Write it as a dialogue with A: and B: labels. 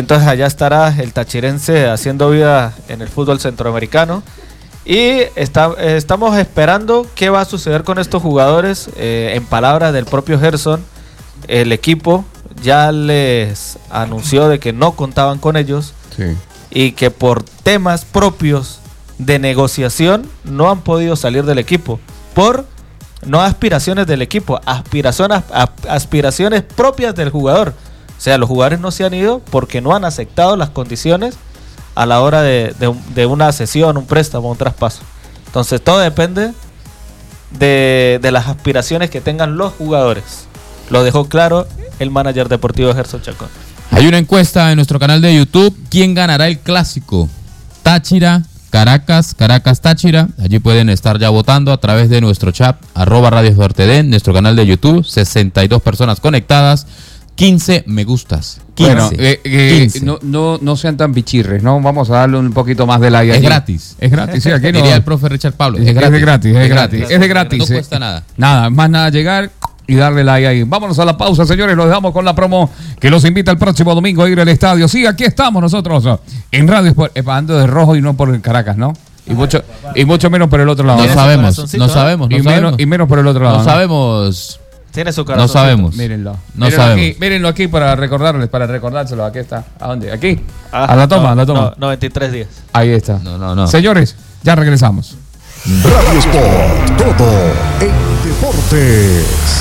A: Entonces allá estará el tachirense haciendo vida en el fútbol centroamericano. Y estamos esperando qué va a suceder con estos jugadores. En palabras del propio Gerson, el equipo ya les anunció de que no contaban con ellos, sí, y que por temas propios de negociación no han podido salir del equipo. Por no aspiraciones del equipo, aspiraciones propias del jugador. O sea, los jugadores no se han ido porque no han aceptado las condiciones a la hora de una cesión, un préstamo, un traspaso. Entonces todo depende de las aspiraciones que tengan los jugadores. Lo dejó claro el manager deportivo Gerson Chacón.
B: Hay una encuesta en nuestro canal de YouTube. ¿Quién ganará el clásico? Táchira, Caracas, Táchira. Allí pueden estar ya votando a través de nuestro chat @Radio Sport TV, nuestro canal de YouTube. 62 personas conectadas. 15 me gustas. 15.
C: Bueno, 15. No sean tan bichirres, ¿no? Vamos a darle un poquito más de like.
B: Es gratis.
C: Es gratis, sí, aquí no.
B: Diría el profe Richard Pablo.
C: Es gratis.
B: No cuesta nada.
C: Nada, más nada llegar y darle like ahí. Vámonos a la pausa, señores. Los dejamos con la promo que los invita el próximo domingo a ir al estadio. Sí, aquí estamos nosotros en Radio Sport. Ando de rojo y no por el Caracas, ¿no? Y mucho menos por el otro lado.
B: No sabemos.
C: Y menos por el otro lado.
B: No sabemos.
A: Tiene su corazón.
B: No sabemos.
C: Mírenlo.
B: Sabemos.
C: Mírenlo aquí para recordárselo. Aquí está. ¿A dónde? ¿Aquí? A la toma.
A: 93 días.
C: Ahí está.
B: No.
C: Señores, ya regresamos.
D: Radio Sport, todo en deportes.